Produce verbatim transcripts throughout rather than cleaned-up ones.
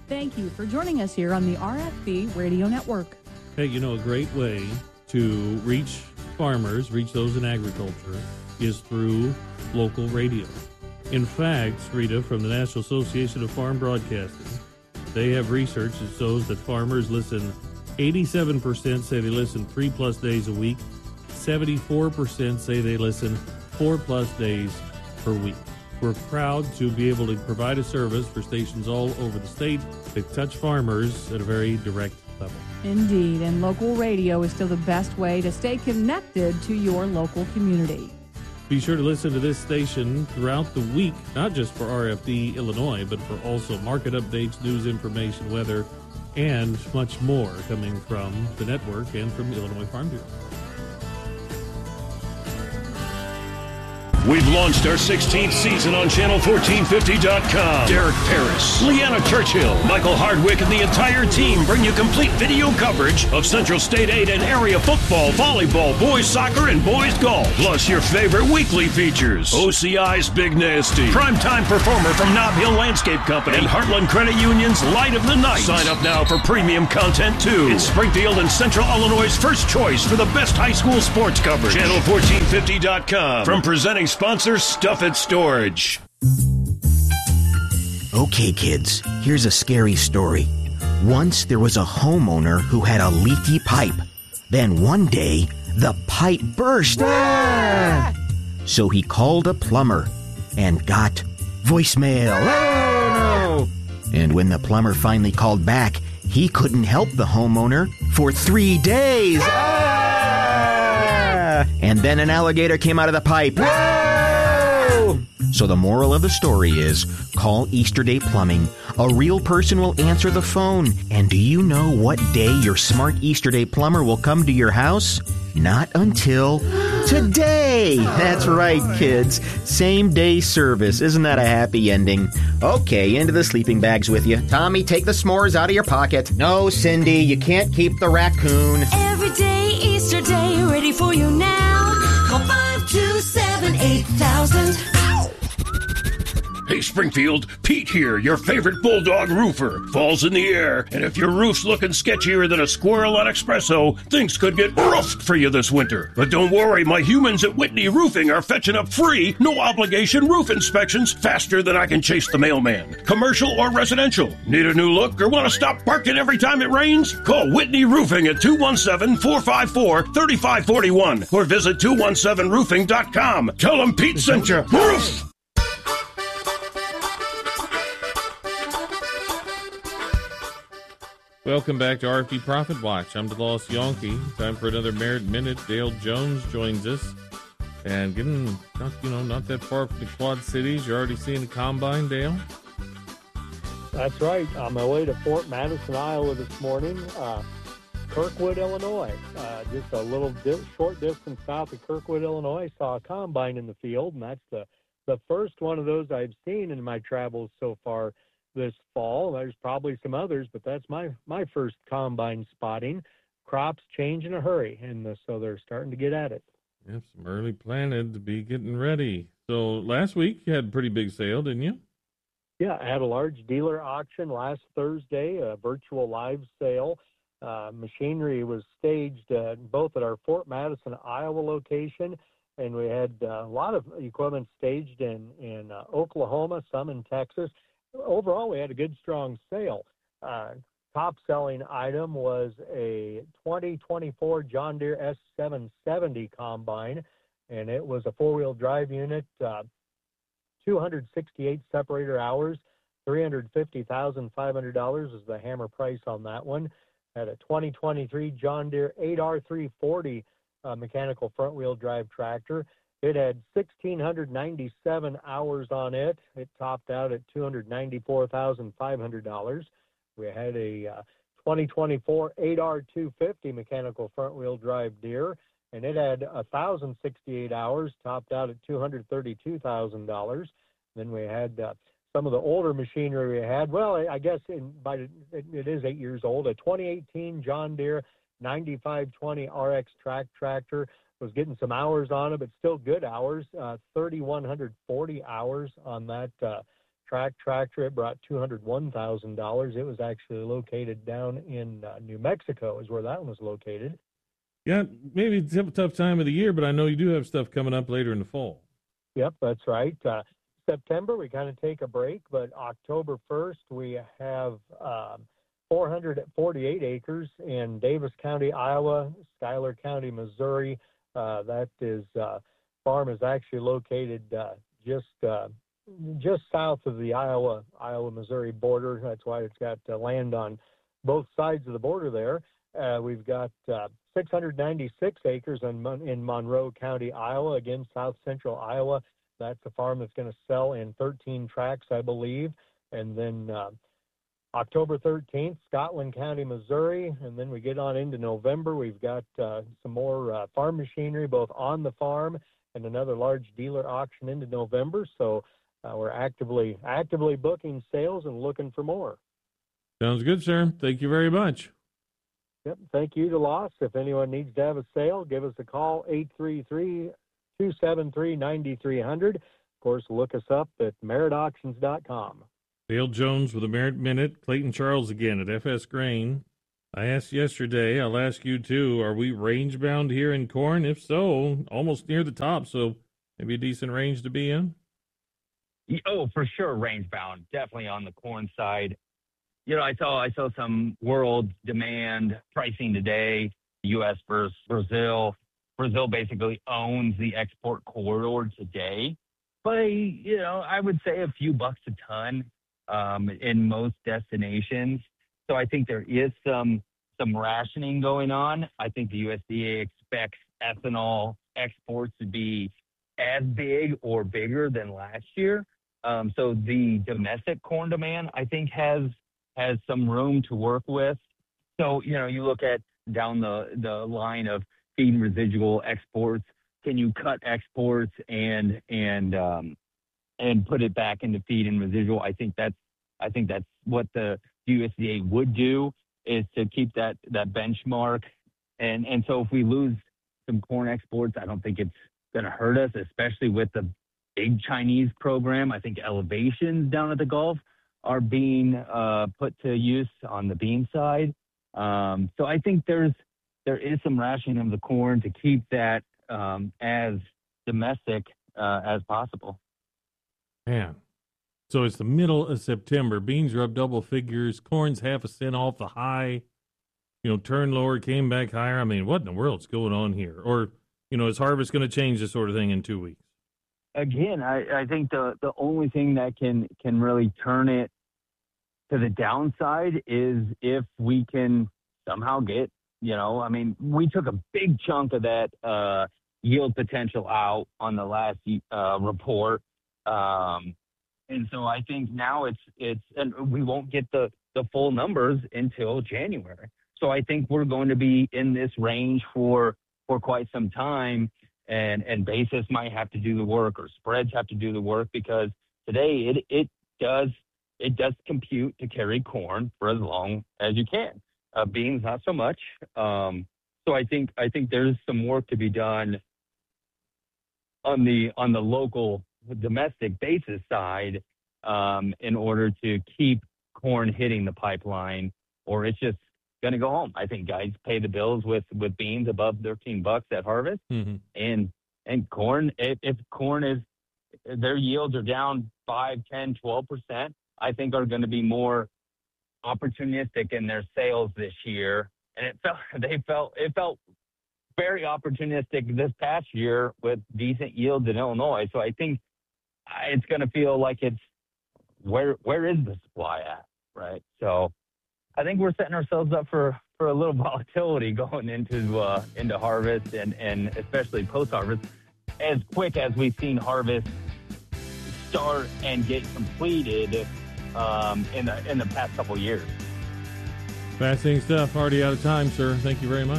Thank you for joining us here on the R F B Radio Network. Hey, you know, a great way to reach farmers, reach those in agriculture, is through local radio. In fact, Rita, from the National Association of Farm Broadcasters, they have research that shows that farmers listen, eighty-seven percent say they listen three plus days a week, seventy-four percent say they listen four plus days per week. We're proud to be able to provide a service for stations all over the state that touch farmers at a very direct level. Indeed, and local radio is still the best way to stay connected to your local community. Be sure to listen to this station throughout the week, not just for R F D Illinois, but for also market updates, news information, weather, and much more coming from the network and from Illinois Farm Bureau. We've launched our sixteenth season on channel fourteen fifty dot com. Derek Paris, Leanna Churchill, Michael Hardwick, and the entire team bring you complete video coverage of Central State eight and area football, volleyball, boys soccer, and boys golf. Plus your favorite weekly features. O C I's Big Nasty, primetime performer from Nob Hill Landscape Company, and Heartland Credit Union's Light of the Night. Sign up now for premium content too. It's Springfield and Central Illinois' first choice for the best high school sports coverage. channel fourteen fifty dot com. From presenting sponsor Stuff It Storage. Okay, kids, here's a scary story. Once there was a homeowner who had a leaky pipe. Then one day, the pipe burst. Ah! So he called a plumber and got voicemail. Oh, no! And when the plumber finally called back, he couldn't help the homeowner for three days. Ah! And then an alligator came out of the pipe. Ah! So the moral of the story is, call Easterday Plumbing. A real person will answer the phone. And do you know what day your smart Easterday plumber will come to your house? Not until today. That's right, kids. Same day service. Isn't that a happy ending? Okay, into the sleeping bags with you. Tommy, take the s'mores out of your pocket. No, Cindy, you can't keep the raccoon. Every day, Easter Day, ready for you now. Call five two seven eight thousand. Hey, Springfield, Pete here, your favorite Bulldog roofer. Fall's in the air, and if your roof's looking sketchier than a squirrel on espresso, things could get roughed for you this winter. But don't worry, my humans at Whitney Roofing are fetching up free, no-obligation roof inspections faster than I can chase the mailman. Commercial or residential. Need a new look or want to stop barking every time it rains? Call Whitney Roofing at two one seven, four five four, three five four one or visit two one seven roofing dot com. Tell them Pete sent you. Roof! Welcome back to R F D Profit Watch. I'm DeLoss Yonke. Time for another Merit Minute. Dale Jones joins us. And getting, not, you know, not that far from the Quad Cities. You're already seeing the combine, Dale? That's right. On my way to Fort Madison, Iowa this morning. Uh, Kirkwood, Illinois. Uh, just a little di- short distance south of Kirkwood, Illinois. Saw a combine in the field, and that's the, the first one of those I've seen in my travels so far this fall. There's probably some others, but that's my, my first combine spotting. Crops change in a hurry, and the, so they're starting to get at it. Yep, some early planted to be getting ready. So last week you had a pretty big sale, didn't you? Yeah, I had a large dealer auction last Thursday, a virtual live sale. Uh, machinery was staged uh, both at our Fort Madison, Iowa location, and we had uh, a lot of equipment staged in, in uh, Oklahoma, some in Texas. Overall, we had a good, strong sale. Uh, top-selling item was a twenty twenty-four John Deere S seven seventy combine, and it was a four-wheel drive unit, uh, two hundred sixty-eight separator hours, three hundred fifty thousand five hundred dollars is the hammer price on that one. Had a twenty twenty-three John Deere eight R three forty uh, mechanical front-wheel drive tractor. It had one thousand six hundred ninety-seven hours on it. It topped out at two hundred ninety-four thousand five hundred dollars. We had a uh, twenty twenty-four eight R two fifty mechanical front-wheel drive Deere, and it had one thousand sixty-eight hours, topped out at two hundred thirty-two thousand dollars. Then we had uh, some of the older machinery we had. Well, I guess in, by, it, it is eight years old. A twenty eighteen John Deere ninety-five twenty R X track tractor. Was getting some hours on it, but still good hours, uh, three thousand one hundred forty hours on that uh, track tractor. It brought two hundred one thousand dollars. It was actually located down in uh, New Mexico is where that one was located. Yeah, maybe it's a tough time of the year, but I know you do have stuff coming up later in the fall. Yep, that's right. Uh, September, we kind of take a break, but October first, we have um, four hundred forty-eight acres in Davis County, Iowa, Schuyler County, Missouri. Uh, that is, uh, farm is actually located uh, just uh, just south of the Iowa, Iowa-Missouri border. That's why it's got uh, land on both sides of the border there. Uh, we've got uh, six hundred ninety-six acres in, Mon- in Monroe County, Iowa, again, south central Iowa. That's a farm that's going to sell in thirteen tracts, I believe. And then uh, October thirteenth, Scotland County, Missouri. And then we get on into November. We've got uh, some more uh, farm machinery, both on the farm and another large dealer auction into November. So uh, we're actively actively booking sales and looking for more. Sounds good, sir. Thank you very much. Yep. Thank you to Loss. If anyone needs to have a sale, give us a call, eight three three, two seven three, nine three zero zero. Of course, look us up at merit auctions dot com. Dale Jones with the Merit Minute. Clayton Charles again at F S Grain. I asked yesterday, I'll ask you too, are we range bound here in corn? If so, almost near the top, so maybe a decent range to be in? Oh, for sure, range bound. Definitely on the corn side. You know, I saw I saw some world demand pricing today, U S versus Brazil. Brazil basically owns the export corridor today. But, you know, I would say a few bucks a ton um, in most destinations. So I think there is some some rationing going on. I think the U S D A expects ethanol exports to be as big or bigger than last year. Um, so the domestic corn demand, I think, has has some room to work with. So, you know, you look at down the, the line of feed and residual exports, can you cut exports and and um, and put it back into feed and residual? I think that's I think that's what the U S D A would do, is to keep that that benchmark. And and so if we lose some corn exports, I don't think it's going to hurt us, especially with the big Chinese program. I think elevations down at the Gulf are being uh, put to use on the bean side. Um, so I think there's there is some rationing of the corn to keep that um, as domestic uh, as possible. Man, so it's the middle of September. Beans are up double figures. Corn's half a cent off the high. You know, turned lower, came back higher. I mean, what in the world's going on here? Or, you know, is harvest going to change this sort of thing in two weeks? Again, I, I think the, the only thing that can, can really turn it to the downside is if we can somehow get, you know, I mean, we took a big chunk of that uh, yield potential out on the last uh, report. Um, and so I think now it's, it's, and we won't get the, the full numbers until January. So I think we're going to be in this range for, for quite some time. And, and basis might have to do the work, or spreads have to do the work, because today it, it does it does compute to carry corn for as long as you can. Uh, beans, not so much. Um, so I think I think there's some work to be done on the on the local domestic basis side um, in order to keep corn hitting the pipeline, or it's just going to go home. I think guys pay the bills with, with beans above thirteen bucks at harvest, mm-hmm. and and corn. If, if corn is, their yields are down five, ten, twelve percent, I think are going to be more opportunistic in their sales this year. And it felt they felt it felt very opportunistic this past year with decent yields in Illinois. So I think it's going to feel like it's where where is the supply at, right? So I think we're setting ourselves up for, for a little volatility going into uh, into harvest, and, and especially post-harvest, as quick as we've seen harvest start and get completed um, in the in the past couple years. Fascinating stuff. Already out of time, sir. Thank you very much.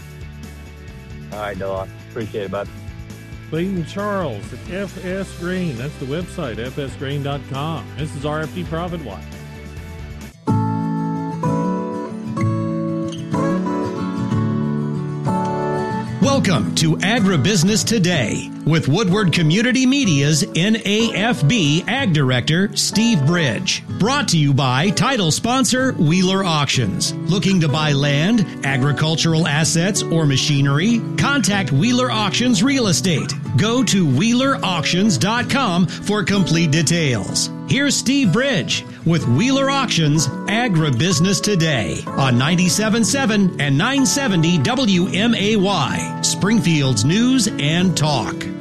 All right, Dela. Appreciate it, bud. Clayton Charles at F S Grain. That's the website, f s grain dot com. This is R F D Profit Watch. Welcome to Agribusiness Today with Woodward Community Media's N A F B Ag Director, Steve Bridge. Brought to you by title sponsor Wheeler Auctions. Looking to buy land, agricultural assets, or machinery? Contact Wheeler Auctions Real Estate. Go to wheeler auctions dot com for complete details. Here's Steve Bridge with Wheeler Auctions Agribusiness Today on ninety-seven point seven and nine seventy W M A Y, Springfield's News and Talk.